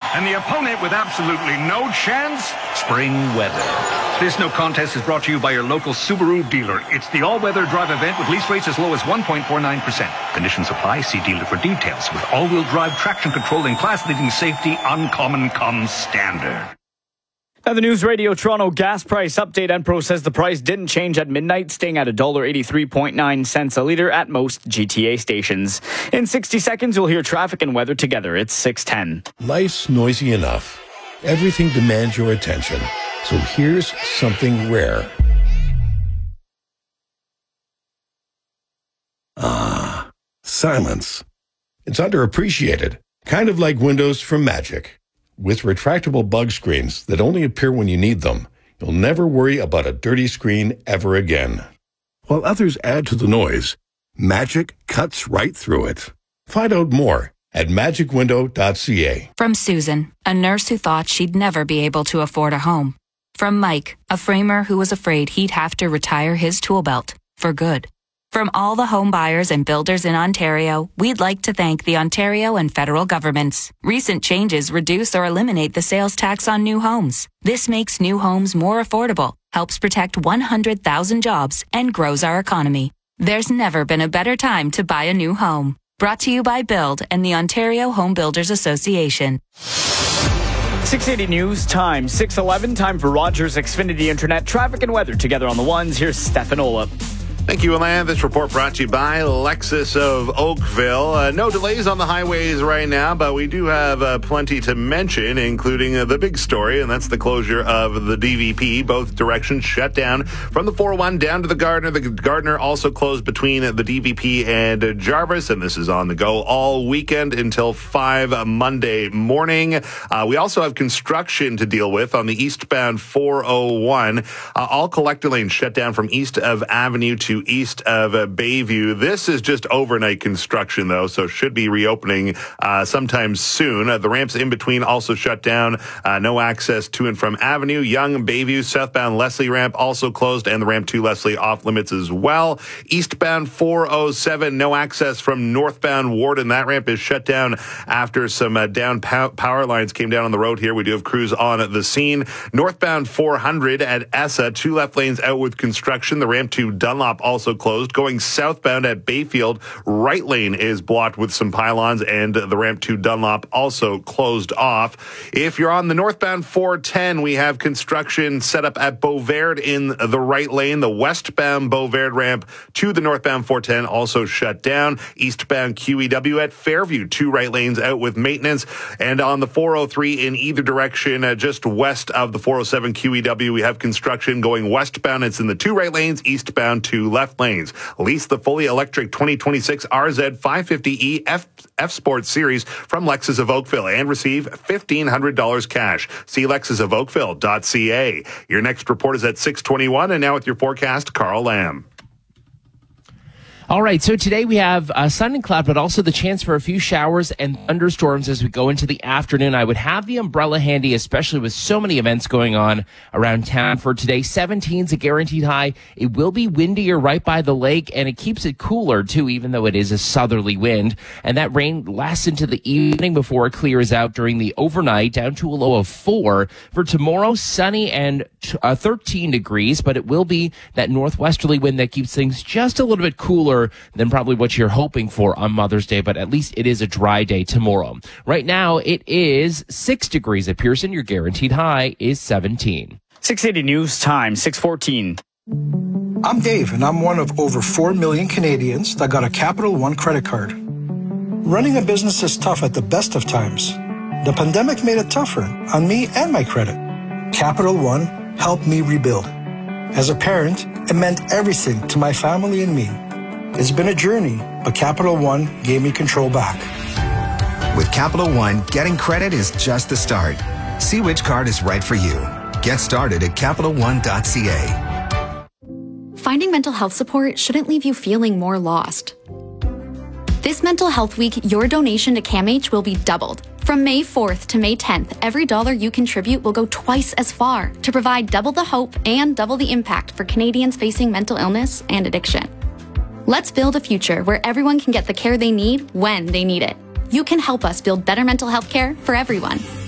And the opponent with absolutely no chance? Spring weather. This no contest is brought to you by your local Subaru dealer. It's the all-weather drive event with lease rates as low as 1.49%. Conditions apply. See dealer for details. With all-wheel drive traction control and class-leading safety, Uncommon comes standard. Now, the News Radio Toronto gas price update. Enpro says the price didn't change at midnight, staying at $1.83.9 a litre at most GTA stations. In 60 seconds, you'll hear traffic and weather together. It's 6:10. Life's noisy enough. Everything demands your attention. So here's something rare. Silence. It's underappreciated. Kind of like windows from Magic. With retractable bug screens that only appear when you need them, you'll never worry about a dirty screen ever again. While others add to the noise, Magic cuts right through it. Find out more at magicwindow.ca. From Susan, a nurse who thought she'd never be able to afford a home. From Mike, a framer who was afraid he'd have to retire his tool belt for good. From all the home buyers and builders in Ontario, we'd like to thank the Ontario and federal governments. Recent changes reduce or eliminate the sales tax on new homes. This makes new homes more affordable, helps protect 100,000 jobs, and grows our economy. There's never been a better time to buy a new home. Brought to you by Build and the Ontario Home Builders Association. 6:80 News Time, 6:11, time for Rogers Xfinity Internet traffic and weather together on the ones. Here's Stefan Olaf. Thank you, Alan. This report brought to you by Lexus of Oakville. No delays on the highways right now, but we do have plenty to mention, including the big story, and that's the closure of the DVP. Both directions shut down from the 401 down to the Gardiner. The Gardiner also closed between the DVP and Jarvis, and this is on the go all weekend until 5 Monday morning. We also have construction to deal with on the eastbound 401. All collector lanes shut down from east of Avenue to east of Bayview. This is just overnight construction, though, so should be reopening sometime soon. The ramps in between also shut down. No access to and from Avenue. Yonge, Bayview, southbound Leslie ramp also closed, and the ramp to Leslie off limits as well. Eastbound 407, no access from northbound Warden. That ramp is shut down after some down power lines came down on the road here. We do have crews on the scene. Northbound 400 at Essa, 2 left lanes out with construction. The ramp to Dunlop also closed. Going southbound at Bayfield, right lane is blocked with some pylons, and the ramp to Dunlop also closed off. If you're on the northbound 410, we have construction set up at Beauvert in the right lane. The westbound Beauvert ramp to the northbound 410 also shut down. Eastbound QEW at Fairview, 2 right lanes out with maintenance. And on the 403 in either direction, just west of the 407 QEW, we have construction going westbound. It's in the 2 right lanes, eastbound 2 left lanes. Lease the fully electric 2026 RZ 550E F Sport Series from Lexus of Oakville and receive $1,500 cash. See lexusofoakville.ca. Your next report is at 6:21, and now with your forecast, Carl Lamb. All right, so today we have sun and cloud, but also the chance for a few showers and thunderstorms as we go into the afternoon. I would have the umbrella handy, especially with so many events going on around town for today. 17 is a guaranteed high. It will be windier right by the lake, and it keeps it cooler, too, even though it is a southerly wind. And that rain lasts into the evening before it clears out during the overnight, down to a low of 4. For tomorrow, sunny and 13 degrees, but it will be that northwesterly wind that keeps things just a little bit cooler than probably what you're hoping for on Mother's Day, but at least it is a dry day tomorrow. Right now, it is 6 degrees at Pearson. Your guaranteed high is 17. 6:80 News Time, 6:14. I'm Dave, and I'm one of over 4 million Canadians that got a Capital One credit card. Running a business is tough at the best of times. The pandemic made it tougher on me and my credit. Capital One helped me rebuild. As a parent, it meant everything to my family and me. It's been a journey, but Capital One gave me control back. With Capital One, getting credit is just the start. See which card is right for you. Get started at CapitalOne.ca. Finding mental health support shouldn't leave you feeling more lost. This Mental Health Week, your donation to CAMH will be doubled. From May 4th to May 10th, every dollar you contribute will go twice as far to provide double the hope and double the impact for Canadians facing mental illness and addiction. Let's build a future where everyone can get the care they need when they need it. You can help us build better mental health care for everyone.